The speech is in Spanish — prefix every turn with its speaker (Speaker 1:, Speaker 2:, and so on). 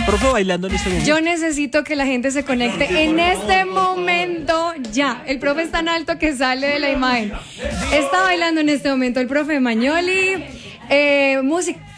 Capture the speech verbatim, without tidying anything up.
Speaker 1: Profe bailando en este momento.
Speaker 2: Yo necesito que la gente se conecte en este momento ya. El profe es tan alto que sale de la imagen. Está bailando en este momento el profe Magnoli. Eh, música.